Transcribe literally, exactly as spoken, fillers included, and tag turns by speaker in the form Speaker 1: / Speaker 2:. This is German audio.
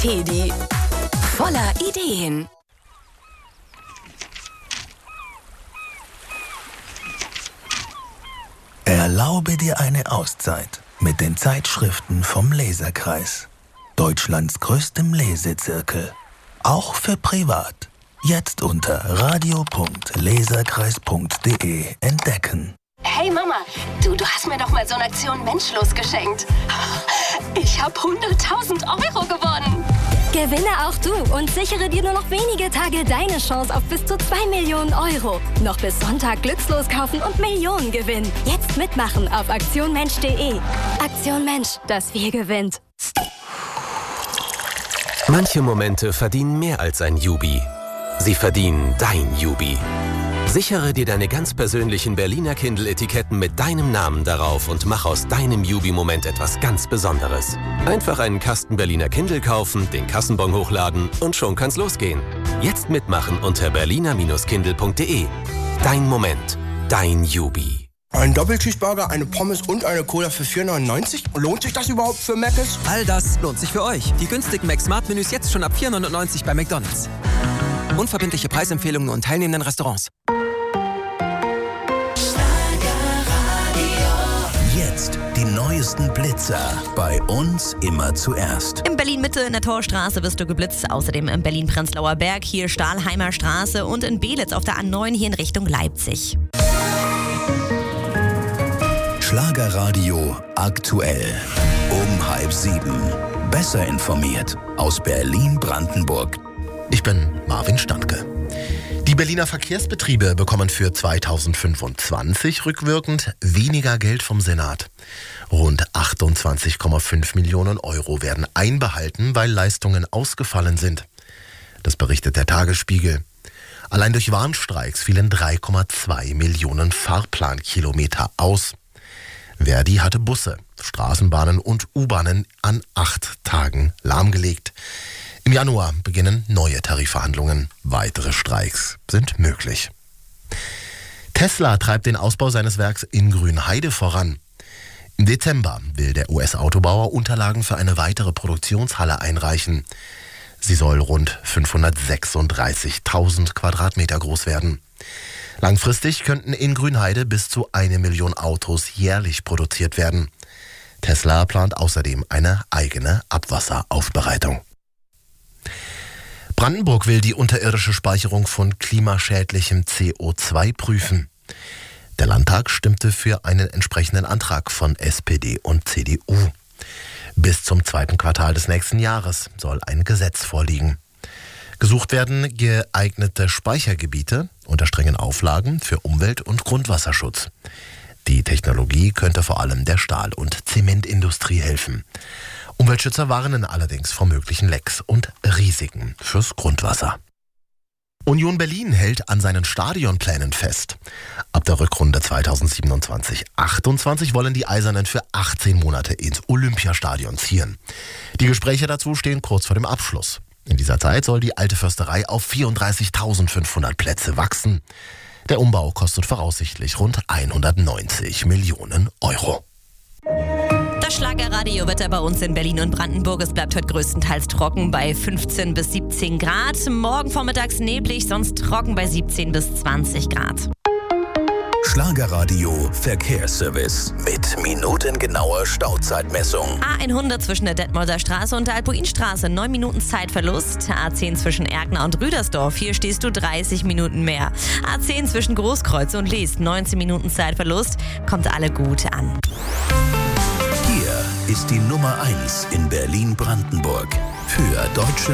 Speaker 1: Teddy. Voller Ideen.
Speaker 2: Erlaube dir eine Auszeit mit den Zeitschriften vom Leserkreis. Deutschlands größtem Lesezirkel. Auch für privat. Jetzt unter radio punkt leserkreis punkt de entdecken.
Speaker 3: Hey Mama, du, du hast mir doch mal so eine Aktion Menschlos geschenkt. Ich habe hunderttausend Euro gewonnen.
Speaker 4: Gewinne auch du und sichere dir nur noch wenige Tage deine Chance auf bis zu zwei Millionen Euro. Noch bis Sonntag glückslos kaufen und Millionen gewinnen. Jetzt mitmachen auf aktion mensch punkt de. Aktion Mensch, das Wir gewinnt.
Speaker 5: Manche Momente verdienen mehr als ein Jubi. Sie verdienen dein Jubi. Sichere dir deine ganz persönlichen Berliner Kindle-Etiketten mit deinem Namen darauf und mach aus deinem Jubi-Moment etwas ganz Besonderes. Einfach einen Kasten Berliner Kindle kaufen, den Kassenbon hochladen und schon kann's losgehen. Jetzt mitmachen unter berliner Bindestrich kindle punkt de. Dein Moment, dein Jubi.
Speaker 6: Ein Doppelcheeseburger, eine Pommes und eine Cola für vier neunundneunzig? Lohnt sich das überhaupt für Mc's?
Speaker 7: All das lohnt sich für euch. Die günstigen Mac-Smart-Menüs jetzt schon ab vier neunundneunzig bei McDonald's. Unverbindliche Preisempfehlungen und teilnehmenden Restaurants.
Speaker 2: Jetzt die neuesten Blitzer. Bei uns immer zuerst.
Speaker 8: In Berlin-Mitte in der Torstraße wirst du geblitzt. Außerdem in Berlin-Prenzlauer Berg, hier Stahlheimer Straße und in Belitz auf der A neun hier in Richtung Leipzig.
Speaker 2: Schlagerradio aktuell. Um halb sieben. Besser informiert aus Berlin-Brandenburg.
Speaker 9: Ich bin Marvin Standke. Die Berliner Verkehrsbetriebe bekommen für zweitausendfünfundzwanzig rückwirkend weniger Geld vom Senat. Rund achtundzwanzig Komma fünf Millionen Euro werden einbehalten, weil Leistungen ausgefallen sind. Das berichtet der Tagesspiegel. Allein durch Warnstreiks fielen drei Komma zwei Millionen Fahrplankilometer aus. Verdi hatte Busse, Straßenbahnen und U-Bahnen an acht Tagen lahmgelegt. Im Januar beginnen neue Tarifverhandlungen. Weitere Streiks sind möglich. Tesla treibt den Ausbau seines Werks in Grünheide voran. Im Dezember will der U S-Autobauer Unterlagen für eine weitere Produktionshalle einreichen. Sie soll rund fünfhundertsechsunddreißigtausend Quadratmeter groß werden. Langfristig könnten in Grünheide bis zu eine Million Autos jährlich produziert werden. Tesla plant außerdem eine eigene Abwasseraufbereitung. Brandenburg will die unterirdische Speicherung von klimaschädlichem C O zwei prüfen. Der Landtag stimmte für einen entsprechenden Antrag von S P D und C D U. Bis zum zweiten Quartal des nächsten Jahres soll ein Gesetz vorliegen. Gesucht werden geeignete Speichergebiete unter strengen Auflagen für Umwelt- und Grundwasserschutz. Die Technologie könnte vor allem der Stahl- und Zementindustrie helfen. Umweltschützer warnen allerdings vor möglichen Lecks und Risiken fürs Grundwasser. Union Berlin hält an seinen Stadionplänen fest. Ab der Rückrunde zweitausendsiebenundzwanzig achtundzwanzig wollen die Eisernen für achtzehn Monate ins Olympiastadion ziehen. Die Gespräche dazu stehen kurz vor dem Abschluss. In dieser Zeit soll die alte Försterei auf vierunddreißigtausendfünfhundert Plätze wachsen. Der Umbau kostet voraussichtlich rund hundertneunzig Millionen Euro.
Speaker 8: Das Schlagerradiowetter bei uns in Berlin und Brandenburg. Es bleibt heute größtenteils trocken bei fünfzehn bis siebzehn Grad. Morgen vormittags neblig, sonst trocken bei siebzehn bis zwanzig Grad.
Speaker 2: Schlagerradio Verkehrsservice mit minutengenauer Stauzeitmessung.
Speaker 8: A hundert zwischen der Detmolder Straße und der Alpuinstraße, neun Minuten Zeitverlust. A zehn zwischen Erkner und Rüdersdorf, hier stehst du dreißig Minuten mehr. A zehn zwischen Großkreuz und Leest, neunzehn Minuten Zeitverlust. Kommt alle gut an.
Speaker 2: Hier ist die Nummer eins in Berlin-Brandenburg. Für deutsche